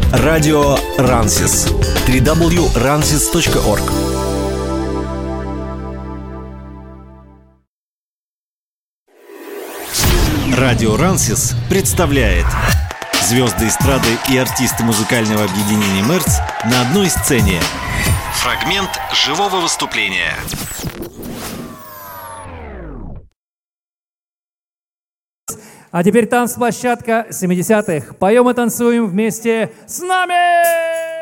Радио Рансис. www.ransis.org. Радио Рансис представляет звезды эстрады и артисты музыкального объединения «Мерц» на одной сцене. Фрагмент живого выступления. А теперь танцплощадка 70-х. Поем и танцуем вместе с нами!